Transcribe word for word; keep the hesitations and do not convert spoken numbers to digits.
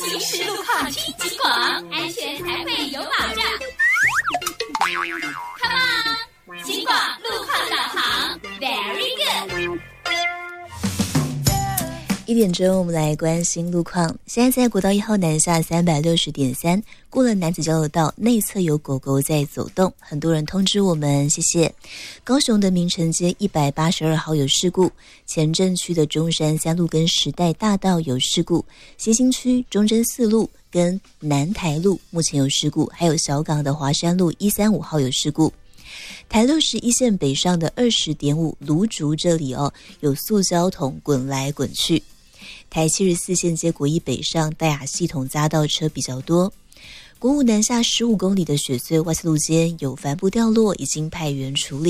行驶路况听警广，安全才会有保障。Come on， 警广路况导航 ，Very good。 一点钟，我们来关心路况。现在在国道一号南下三百六十点三，过了南子交流道内侧有狗狗在走动，很多人通知我们，谢谢。高雄的明城街一百八十二号有事故，前镇区的中山三路跟时代大道有事故，新兴区中正四路跟南台路目前有事故，还有小港的华山路一三五号有事故。台六十一线北上的二十点五芦竹这里哦，有塑胶桶滚来滚去。台七十四线接国一北上大雅系统匝道车比较多。国五南下十五公里的雪隧外侧路间有帆布掉落，已经派员处理。